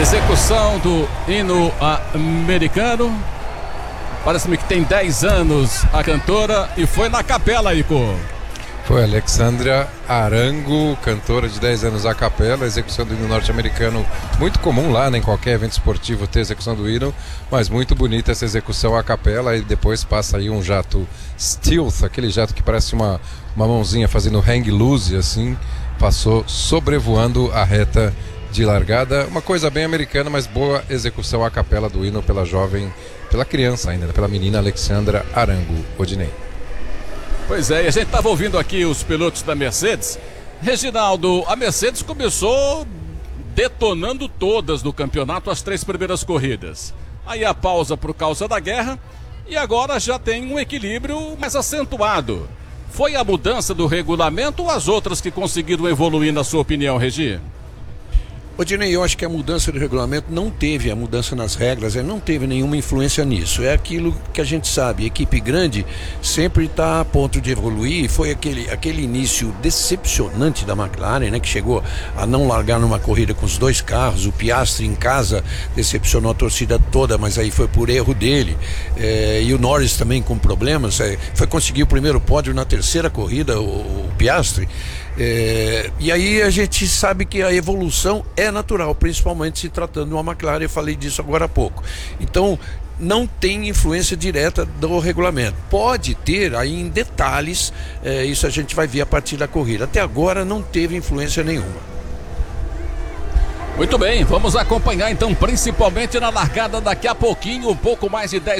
Execução do hino americano. Parece-me que tem 10 anos a cantora e foi na capela, Ico. Foi Alexandra Arango, cantora de 10 anos a capela, execução do hino norte-americano, muito comum lá, né, em qualquer evento esportivo ter execução do hino, mas muito bonita essa execução a capela. E depois passa aí um jato stealth, aquele jato que parece uma mãozinha fazendo hang loose, assim, passou sobrevoando a reta de largada. Uma coisa bem americana, mas boa execução a capela do hino pela jovem, pela criança ainda, pela menina Alexandra Arango, Odinei. Pois é, e a gente estava ouvindo aqui os pilotos da Mercedes. Reginaldo, a Mercedes começou detonando todas no campeonato as 3 primeiras corridas. Aí a pausa por causa da guerra e agora já tem um equilíbrio mais acentuado. Foi a mudança do regulamento ou as outras que conseguiram evoluir, na sua opinião, Regi? Odinei, eu acho que a mudança do regulamento não teve, a mudança nas regras, não teve nenhuma influência nisso. É aquilo que a gente sabe, equipe grande sempre está a ponto de evoluir. Foi aquele início decepcionante da McLaren, né, que chegou a não largar numa corrida com os 2 carros. O Piastri em casa decepcionou a torcida toda, mas aí foi por erro dele. E o Norris também com problemas, foi conseguir o primeiro pódio na 3ª corrida, o Piastri. E aí a gente sabe que a evolução é natural, principalmente se tratando de uma McLaren. Eu falei disso agora há pouco. Então não tem influência direta do regulamento. Pode ter aí em detalhes, isso a gente vai ver a partir da corrida. Até agora não teve influência nenhuma. Muito bem, vamos acompanhar então, principalmente na largada daqui a pouquinho, um pouco mais de 10